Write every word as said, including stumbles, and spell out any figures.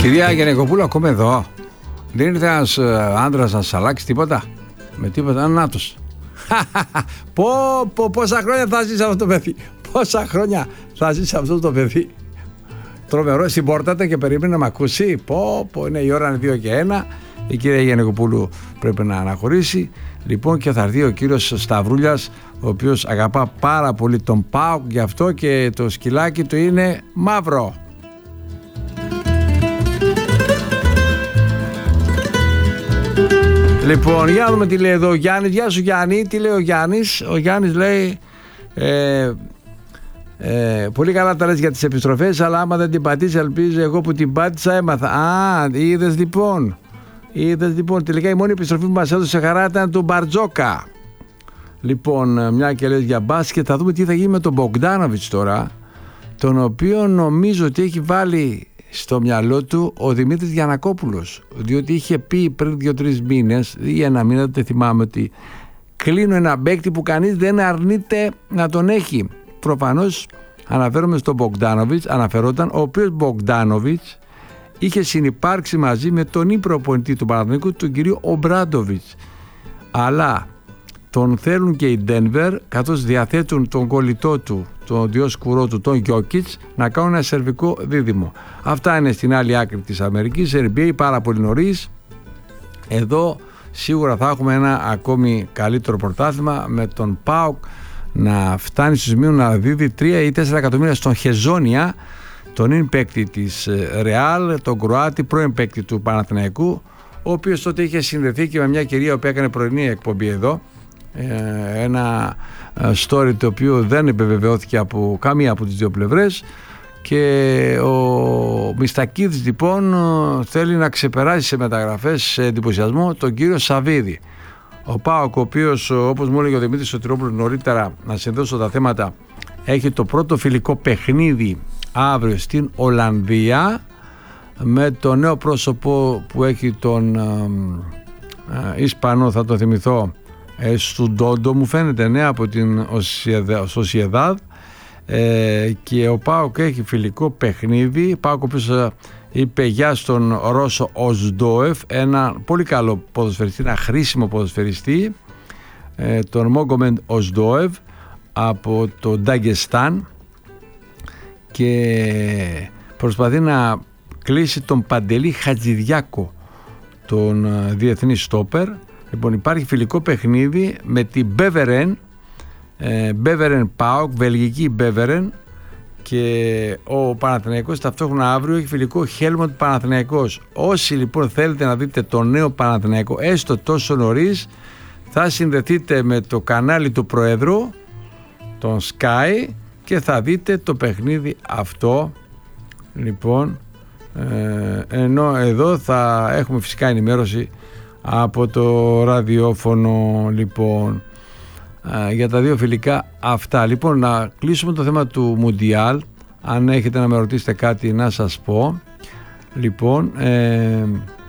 Κυρία Γενικοπούλου, ακόμα εδώ. Δεν ήρθε ένας άντρας να σας αλλάξει τίποτα? Με τίποτα, ανάτος. Πω, πω, πόσα χρόνια θα ζήσει αυτό το παιδί. Πόσα χρόνια θα ζήσει αυτό το παιδί. Τρομερό, συμπόρταται και περίμενε να μ' ακούσει. Πω, πω, είναι η ώρα, είναι δύο και ένα. Η κυρία Γενικοπούλου πρέπει να αναχωρήσει. Λοιπόν, και θα έρθει ο κύριος Σταυρούλιας, ο οποίος αγαπά πάρα πολύ τον ΠΑΟΚ, γι' αυτό και το σκυλάκι του είναι μαύρο. Λοιπόν, για να δούμε τι λέει εδώ ο Γιάννης. Γεια σου Γιάννη, τι λέει ο Γιάννης? Ο Γιάννης λέει ε, ε, πολύ καλά τα λες για τις επιστροφές, αλλά άμα δεν την πατήσεις, ελπίζω εγώ που την πάτησα έμαθα. Α, είδες λοιπόν. Είδες λοιπόν, τελικά η μόνη επιστροφή που μας έδωσε χαρά ήταν του Μπαρτζόκα. Λοιπόν, μια και λες για μπάσκετ, θα δούμε τι θα γίνει με τον Μπογκντάνοβιτς τώρα, τον οποίο νομίζω ότι έχει βάλει στο μυαλό του ο Δημήτρης Γιαννακόπουλος, διότι είχε πει πριν δύο-τρεις μήνες ή ένα μήνα, δεν θυμάμαι, ότι κλείνω ένα παίκτη που κανείς δεν αρνείται να τον έχει. Προφανώς αναφέρομαι στον Μπογκντάνοβιτς, αναφερόταν, ο οποίος Μπογκντάνοβιτς είχε συνυπάρξει μαζί με τον προπονητή του Παναθηναϊκού, τον κύριο Ομπράντοβιτς, αλλά τον θέλουν και οι Denver, καθώς διαθέτουν τον κολλητό του, τον διόσκουρό του, τον Γιόκιτς, να κάνουν ένα σερβικό δίδυμο. Αυτά είναι στην άλλη άκρη της Αμερικής, N B A, πάρα πολύ νωρίς. Εδώ σίγουρα θα έχουμε ένα ακόμη καλύτερο πρωτάθλημα, με τον ΠΑΟΚ να φτάνει στο σημείο να δίδει τρία ή τέσσερα εκατομμύρια στον Χεζόνια, τον είναι παίκτη της Ρεάλ, τον Κροάτη, πρώην παίκτη του Παναθηναϊκού, ο οποίος τότε είχε συνδεθεί και με μια κυρία που έκανε πρωινή εκπομπή εδώ. Ένα story το οποίο δεν επιβεβαιώθηκε από καμία από τις δύο πλευρές, και ο Μιστακίδης λοιπόν θέλει να ξεπεράσει σε μεταγραφές, σε εντυπωσιασμό, τον κύριο Σαββίδη. Ο ΠΑΟΚ, ο οποίος, όπως μου έλεγε ο Δημήτρης Σωτηρόπουλος νωρίτερα, να συνδέσω τα θέματα, έχει το πρώτο φιλικό παιχνίδι αύριο στην Ολλανδία με το νέο πρόσωπο που έχει τον ε, ε, Ισπανό, θα το θυμηθώ, ε, Στουντόντο μου φαίνεται, ναι, από την Σοσιεδάδ, ε, και ο ΠΑΟΚ έχει φιλικό παιχνίδι. ΠΑΟΚ, ο οποίος είπε γεια στον Ρώσο Οσντόεφ, ένα πολύ καλό ποδοσφαιριστή, ένα χρήσιμο ποδοσφαιριστή, ε, τον Μόγκομεντ Οσντόεφ από το Νταγκεστάν, και προσπαθεί να κλείσει τον Παντελή Χατζηδιάκο, τον διεθνή στόπερ. Λοιπόν, υπάρχει φιλικό παιχνίδι με την Μπέβερεν, Μπέβερεν ΠΑΟΚ, βελγική Μπέβερεν, και ο Παναθηναϊκός ταυτόχρονα αύριο έχει φιλικό Χέλμοντ Παναθηναϊκός. Όσοι λοιπόν θέλετε να δείτε το νέο Παναθηναϊκό έστω τόσο νωρίς, θα συνδεθείτε με το κανάλι του Προέδρου, τον Sky, και θα δείτε το παιχνίδι αυτό. Λοιπόν, ε, ενώ εδώ θα έχουμε φυσικά ενημέρωση από το ραδιόφωνο, λοιπόν, ε, για τα δύο φιλικά αυτά. Λοιπόν, να κλείσουμε το θέμα του Μουντιάλ. Αν έχετε να με ρωτήσετε κάτι να σας πω. Λοιπόν, ε,